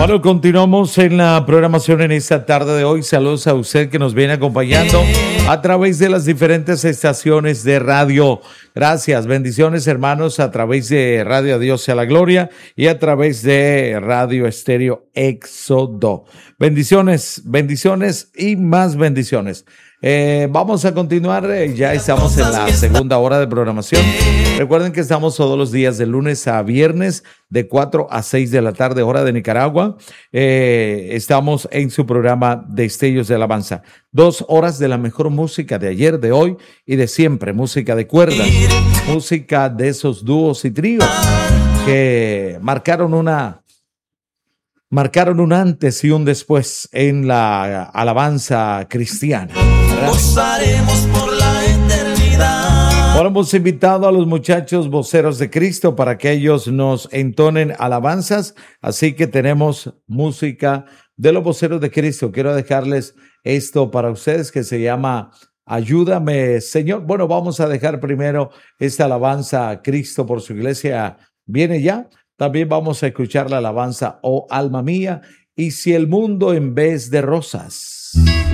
Bueno, continuamos en la programación en esta tarde de hoy. Saludos a usted que nos viene acompañando a través de las diferentes estaciones de radio. Gracias, bendiciones hermanos, a través de Radio Dios sea la Gloria y a través de Radio Estéreo Éxodo. Bendiciones, bendiciones y más bendiciones. Vamos a continuar, ya estamos en la segunda hora de programación. Recuerden que estamos todos los días de lunes a viernes de 4 a 6 de la tarde, hora de Nicaragua. Estamos en su programa Destellos de Alabanza. 2 horas de la mejor música de ayer, de hoy y de siempre. Música de cuerdas, música de esos dúos y tríos que marcaron un antes y un después en la alabanza cristiana. Gozaremos por la eternidad. Ahora hemos invitado a los muchachos voceros de Cristo para que ellos nos entonen alabanzas, así que tenemos música de los voceros de Cristo. Quiero dejarles esto para ustedes que se llama Ayúdame, Señor. Bueno, vamos a dejar primero esta alabanza a Cristo por su iglesia. ¿Viene ya? También vamos a escuchar la alabanza, Oh alma mía, y si el mundo en vez de rosas.